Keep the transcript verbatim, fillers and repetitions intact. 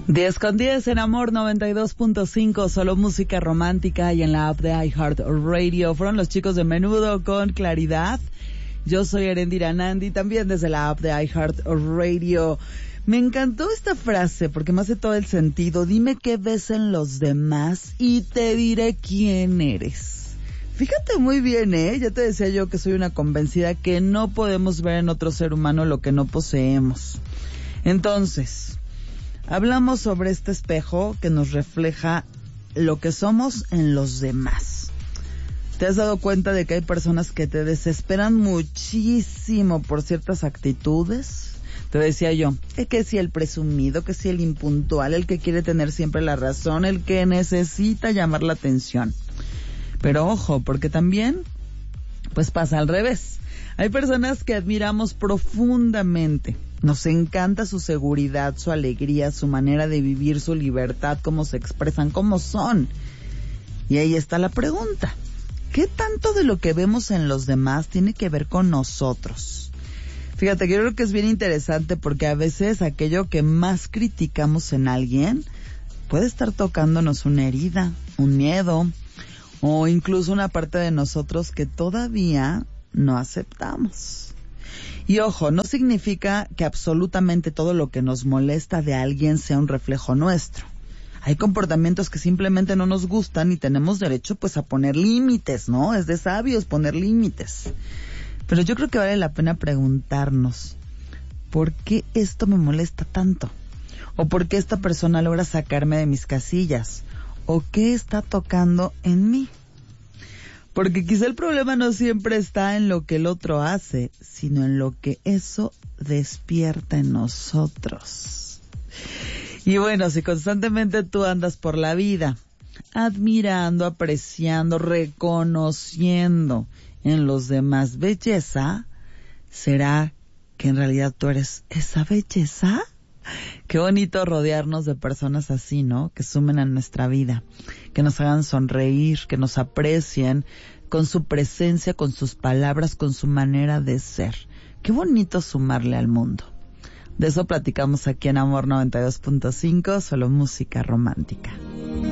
diez con diez en Amor noventa y dos punto cinco, solo música romántica, y en la app de iHeartRadio. Fueron los chicos de Menudo con Claridad. Yo soy Erendira Nandi, también desde la app de iHeartRadio. Me encantó esta frase porque me hace todo el sentido. Dime qué ves en los demás y te diré quién eres. Fíjate muy bien, ¿eh? Ya te decía yo que soy una convencida que no podemos ver en otro ser humano lo que no poseemos. Entonces, hablamos sobre este espejo que nos refleja lo que somos en los demás. ¿Te has dado cuenta de que hay personas que te desesperan muchísimo por ciertas actitudes? Te decía yo, que si el presumido, que si el impuntual, el que quiere tener siempre la razón, el que necesita llamar la atención. Pero ojo, porque también, pues pasa al revés. Hay personas que admiramos profundamente. Nos encanta su seguridad, su alegría, su manera de vivir, su libertad, cómo se expresan, cómo son. Y ahí está la pregunta. ¿Qué tanto de lo que vemos en los demás tiene que ver con nosotros? Fíjate, yo creo que es bien interesante porque a veces aquello que más criticamos en alguien puede estar tocándonos una herida, un miedo, o incluso una parte de nosotros que todavía no aceptamos. Y ojo, no significa que absolutamente todo lo que nos molesta de alguien sea un reflejo nuestro. Hay comportamientos que simplemente no nos gustan y tenemos derecho pues a poner límites, ¿no? Es de sabios poner límites. Pero yo creo que vale la pena preguntarnos, ¿por qué esto me molesta tanto? ¿O por qué esta persona logra sacarme de mis casillas? ¿O qué está tocando en mí? Porque quizá el problema no siempre está en lo que el otro hace, sino en lo que eso despierta en nosotros. Y bueno, si constantemente tú andas por la vida admirando, apreciando, reconociendo en los demás belleza, ¿será que en realidad tú eres esa belleza? Qué bonito rodearnos de personas así, ¿no? Que sumen a nuestra vida, que nos hagan sonreír, que nos aprecien con su presencia, con sus palabras, con su manera de ser. Qué bonito sumarle al mundo. De eso platicamos aquí en Amor noventa y dos punto cinco, solo música romántica.